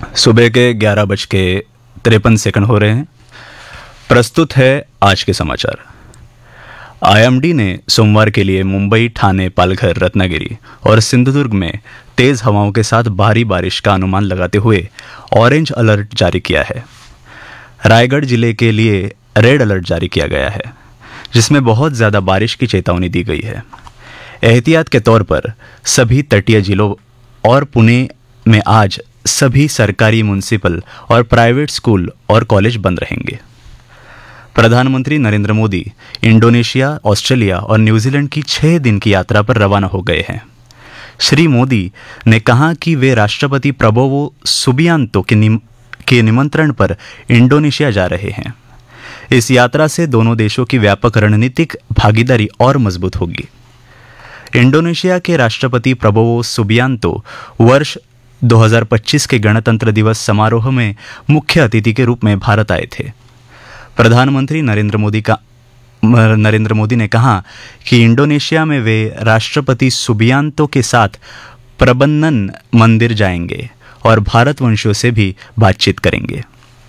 सुबह के 11:53 हो रहे हैं। प्रस्तुत है आज के समाचार। आईएमडी ने सोमवार के लिए मुंबई, ठाणे, पालघर, रत्नागिरी और सिंधुदुर्ग में तेज हवाओं के साथ भारी बारिश का अनुमान लगाते हुए ऑरेंज अलर्ट जारी किया है। रायगढ़ जिले के लिए रेड अलर्ट जारी किया गया है, जिसमें बहुत ज्यादा बारिश की चेतावनी दी गई है। एहतियात के तौर पर सभी तटीय जिलों और पुणे में आज सभी सरकारी, म्युनिसिपल और प्राइवेट स्कूल और कॉलेज बंद रहेंगे। प्रधानमंत्री नरेंद्र मोदी इंडोनेशिया, ऑस्ट्रेलिया और न्यूजीलैंड की 6 दिन की यात्रा पर रवाना हो गए हैं। श्री मोदी ने कहा कि वे राष्ट्रपति प्रबोवो सुबियांतो के निमंत्रण पर इंडोनेशिया जा रहे हैं। इस यात्रा से दोनों देशों की व्यापक रणनीतिक भागीदारी और मजबूत होगी। इंडोनेशिया के राष्ट्रपति प्रबोवो सुबियांतो वर्ष 2025 के गणतंत्र दिवस समारोह में मुख्य अतिथि के रूप में भारत आए थे। प्रधानमंत्री नरेंद्र मोदी ने कहा कि इंडोनेशिया में वे राष्ट्रपति सुबियांतो के साथ प्रबंधन मंदिर जाएंगे और भारतवंशियों से भी बातचीत करेंगे।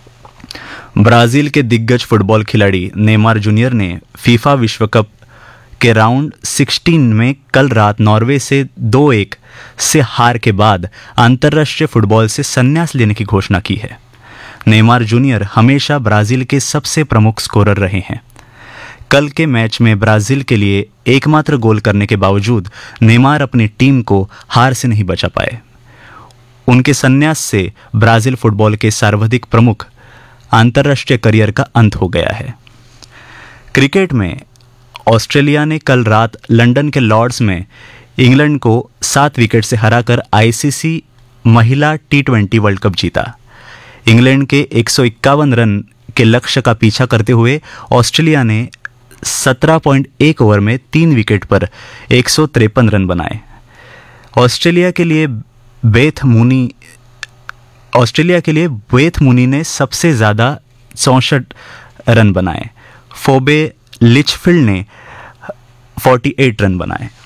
ब्राजील के दिग्गज फुटबॉल खिलाड़ी नेमार जूनियर ने फीफा विश्व कप के राउंड 16 में कल रात नॉर्वे से 2-1 से हार के बाद अंतर्राष्ट्रीय फुटबॉल से संन्यास लेने की घोषणा की है। नेमार जूनियर हमेशा ब्राजील के सबसे प्रमुख स्कोरर रहे हैं। कल के मैच में ब्राजील के लिए एकमात्र गोल करने के बावजूद नेमार अपनी टीम को हार से नहीं बचा पाए। उनके संन्यास से ब्राजील फुटबॉल के सर्वाधिक प्रमुख अंतर्राष्ट्रीय करियर का अंत हो गया है। क्रिकेट में ऑस्ट्रेलिया ने कल रात लंदन के लॉर्ड्स में इंग्लैंड को 7 विकेट से हराकर आईसीसी महिला T20 वर्ल्ड कप जीता। इंग्लैंड के 151 रन के लक्ष्य का पीछा करते हुए ऑस्ट्रेलिया ने 17.1 ओवर में 3 विकेट पर 153 रन बनाए। ऑस्ट्रेलिया के लिए बेथ मूनी ने सबसे ज़्यादा 64 रन बनाए। फोबे लिचफील्ड ने 48 रन बनाए।